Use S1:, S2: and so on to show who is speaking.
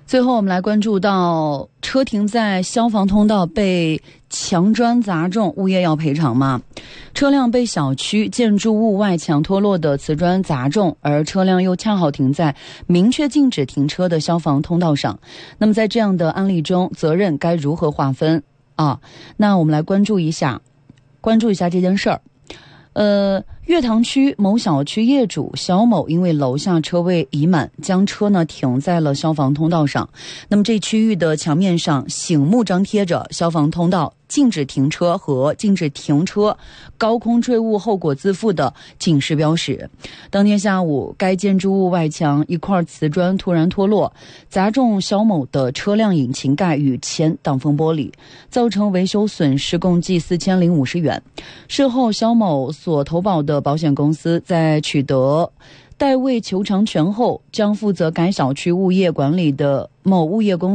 S1: 最后我们来关注到车停在消防通道被墙砖砸中，物业要赔偿吗？车辆被小区建筑物外墙脱落的瓷砖砸中，而车辆又恰好停在明确禁止停车的消防通道上，那么在这样的案例中，责任该如何划分啊？那我们来关注一下这件事儿。月塘区某小区业主肖某因为楼下车位已满，将车呢停在了消防通道上。那么这区域的墙面上醒目张贴着消防通道禁止停车和禁止停车高空坠物后果自负的警示标识。当天下午，该建筑物外墙一块瓷砖突然脱落，砸中肖某的车辆引擎盖与前挡风玻璃，造成维修损失共计4050元。事后，肖某所投保的保险公司在取得代位求偿权后，将负责该小区物业管理的某物业公司